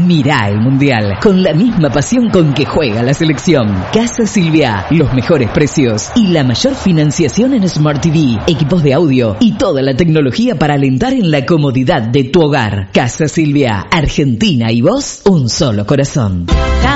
Mirá el Mundial con la misma pasión con que juega la selección. Casa Silvia, los mejores precios y la mayor financiación en Smart TV, equipos de audio y toda la tecnología para alentar en la comodidad de tu hogar. Casa Silvia, Argentina y vos, un solo corazón.